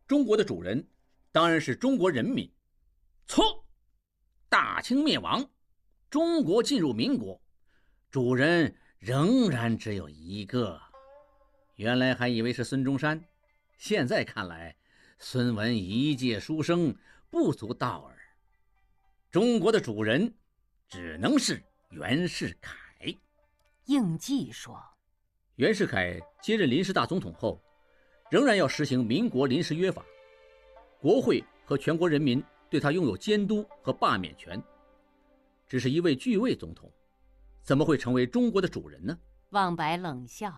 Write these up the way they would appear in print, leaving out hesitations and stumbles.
中国的主人当然是中国人民。错，大清灭亡，中国进入民国，主人仍然只有一个。原来还以为是孙中山，现在看来，孙文一介书生，不足道耳。中国的主人只能是袁世凯。 应季说， 袁世凯接任临时大总统后，仍然要实行民国临时约法，国会和全国人民对他拥有监督和罢免权。只是一位拒位总统，怎么会成为中国的主人呢？ 望白冷笑，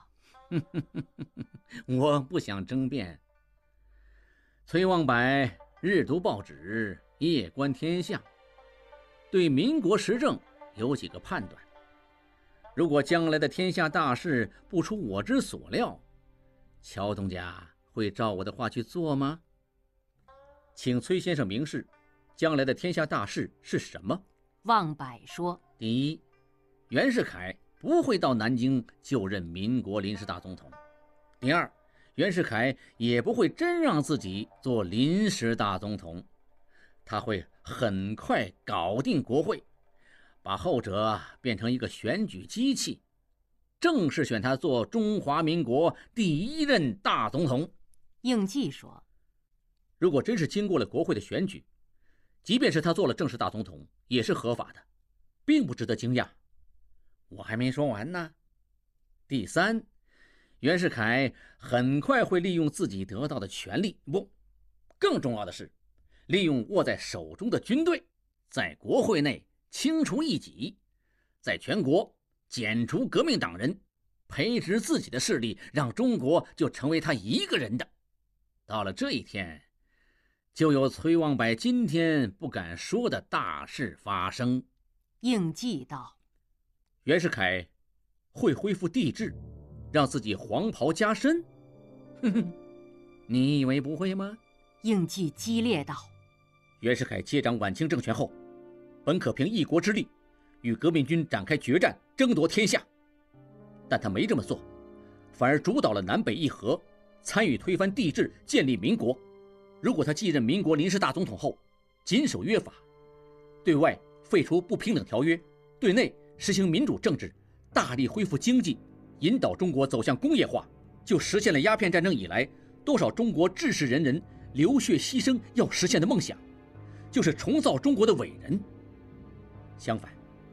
我不想争辩。崔望白日读报纸，夜观天象，对民国时政有几个判断。如果将来的天下大事不出我之所料，乔东家会照我的话去做吗？请崔先生明示，将来的天下大事是什么？ 望白说， 第一，袁世凯不会到南京就任民国临时大总统。第二，袁世凯也不会真让自己做临时大总统，他会很快搞定国会，把后者变成一个选举机器，正式选他做中华民国第一任大总统。 应季说， 如果真是经过了国会的选举，即便是他做了正式大总统，也是合法的，并不值得惊讶。我还没说完呢。第三，袁世凯很快会利用自己得到的权力，更重要的是，利用握在手中的军队，在国会内清除异己，在全国剪除革命党人，培植自己的势力，让中国就成为他一个人的。到了这一天，就有崔望白今天不敢说的大事发生。 应季道， 袁世凯会恢复帝制，让自己黄袍加身？你以为不会吗？ 应季激烈道， 袁世凯接掌晚清政权后，本可凭一国之力与革命军展开决战，争夺天下，但他没这么做，反而主导了南北议和，参与推翻帝制，建立民国。如果他继任民国临时大总统后，谨守约法，对外废除不平等条约，对内实行民主政治，大力恢复经济，引导中国走向工业化，就实现了鸦片战争以来多少中国志士仁人流血牺牲要实现的梦想，就是重造中国的伟人。相反，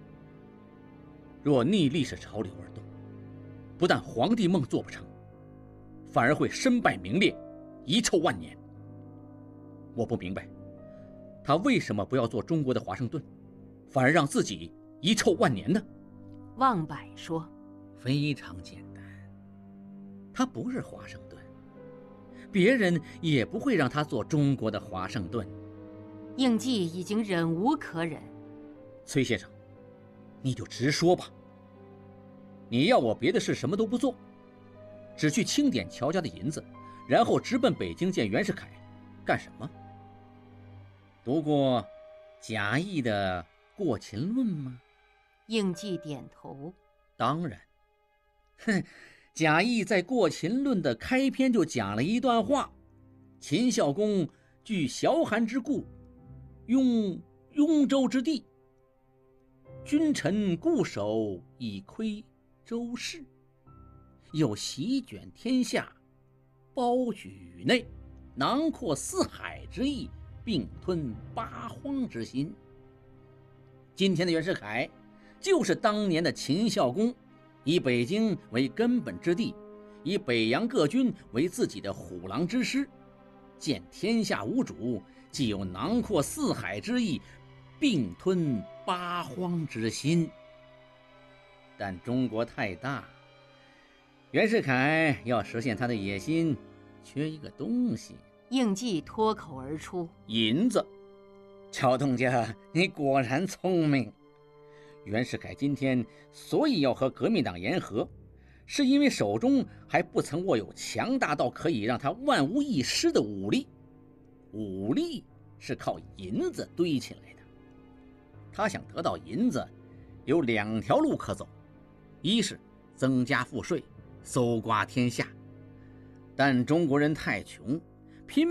若逆历史潮流而动，不但皇帝梦做不成，反而会身败名裂，遗臭万年。我不明白，他为什么不要做中国的华盛顿，反而让自己遗臭万年呢？ 望白说， 非常简单，他不是华盛顿，别人也不会让他做中国的华盛顿。 应季已经忍无可忍， 崔先生，你就直说吧，你要我别的事什么都不做，只去清点乔家的银子，然后直奔北京见袁世凯，干什么？读过贾谊的《过秦论》吗？ 应季点头。 当然。贾谊在《过秦论》的开篇就讲了一段话：秦孝公据崤函之故，用雍州之地，君臣固守以窥周室，又席卷天下，包举宇内，囊括四海之意，并吞八荒之心。今天的袁世凯就是当年的秦孝公，以北京为根本之地，以北洋各军为自己的虎狼之师，见天下无主，既有囊括四海之意，并吞八荒之心。但中国太大，袁世凯要实现他的野心，缺一个东西。 应季脱口而出： 银子。乔东家，你果然聪明。袁世凯今天所以要和革命党言和，是因为手中还不曾握有强大到可以让他万无一失的武力。武力是靠银子堆起来的，他想得到银子，有两条路可走：一是增加赋税，搜刮天下。但中国人太穷，